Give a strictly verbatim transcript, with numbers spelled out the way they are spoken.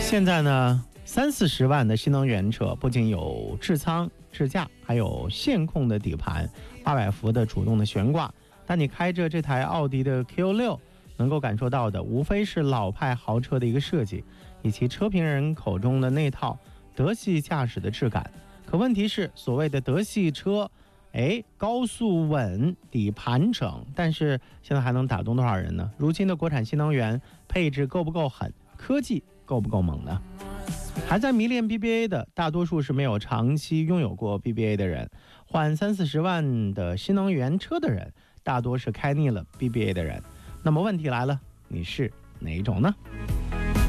现在呢，三四十万的新能源车不仅有智舱、智驾，还有线控的底盘、八百伏的主动的悬挂。但你开着这台奥迪的 Q 六，能够感受到的无非是老派豪车的一个设计，以及车评人口中的那套德系驾驶的质感。可问题是，所谓的德系车，哎，高速稳，底盘整，但是现在还能打动多少人呢？如今的国产新能源配置够不够狠？科技够不够猛呢？还在迷恋 B B A 的大多数是没有长期拥有过 B B A 的人，换三四十万的新能源车的人，大多是开腻了 B B A 的人。那么问题来了，你是哪一种呢？